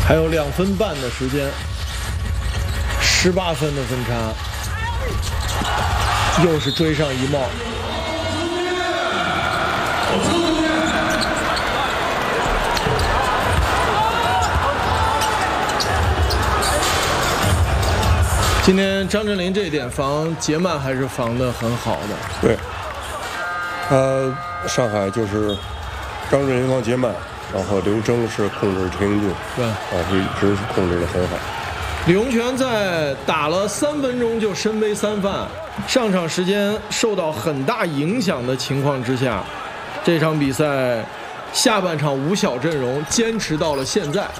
还有2分半的时间，18分的分差，又是追上一帽。今天张镇麟这一点防杰曼还是防得很好的。 对，上海就是张镇麟防杰曼，然后刘铮是控制陈英俊， 对， 是一直是控制得很好。 李洪权在打了3分钟就身背3犯，上场时间受到很大影响的情况之下，这场比赛下半场5小阵容坚持到了现在。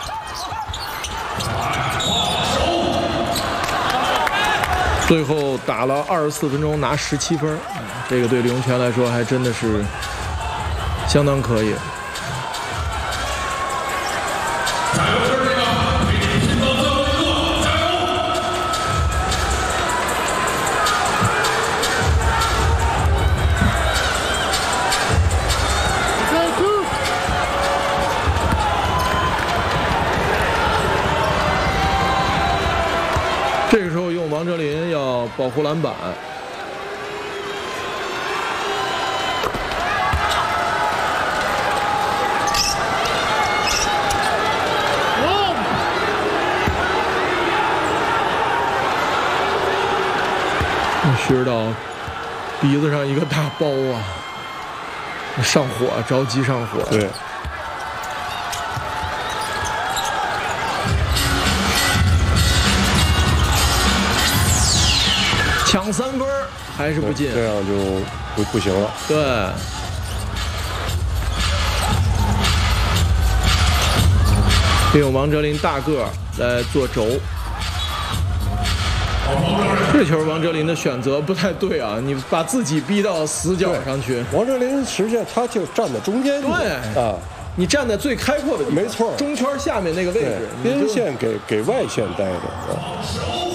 最后打了24分钟拿17分，这个对李洪权来说还真的是相当可以。这个时候用王哲林要保护篮板，徐指导鼻子上一个大包啊，上火，着急上火。 对。 抢3分还是不进， 这样就不行了。 对，利用王哲林大个来做轴。这球王哲林的选择不太对啊，你把自己逼到死角上去。 王哲林实际上他就站在中间， 对啊， 你站在最开阔的地方， 没错， 中圈下面那个位置， 边线给外线待着。